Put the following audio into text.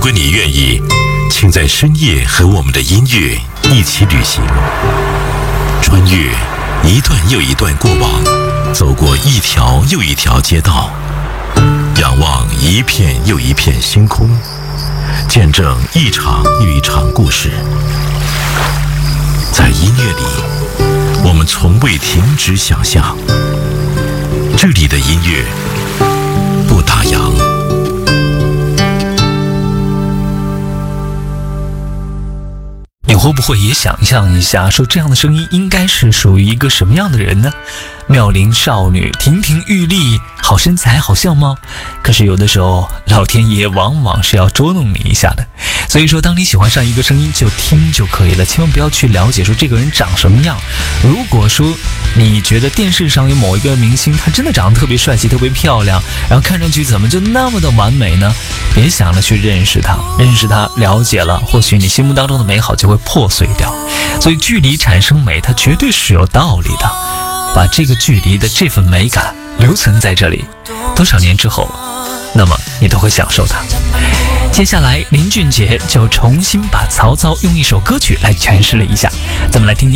果你愿意，请在深夜和我们的音乐一起旅行，穿越一段又一段过往，走过一条又一条街道，仰望一片又一片星空，见证一场又一场故事。在音乐里，我们从未停止想象。这里的音乐不打烊。 你会不会也想象一下，说这样的声音应该是属于一个什么样的人呢？妙龄少女，亭亭玉立，好身材，好相貌。可是有的时候，老天爷往往是要捉弄你一下的。所以说，当你喜欢上一个声音，就听就可以了，千万不要去了解说这个人长什么样。如果说你觉得电视上有某一个明星，他真的长得特别帅气，特别漂亮，然后看上去怎么就那么的完美呢？别想着去认识他，了解了，或许你心目当中的美好就会破碎掉。所以距离产生美，它绝对是有道理的。把这个距离的这份美感留存在这里，多少年之后，那么你都会享受它。接下来林俊杰就重新把曹操用一首歌曲来诠释了一下，咱们来听听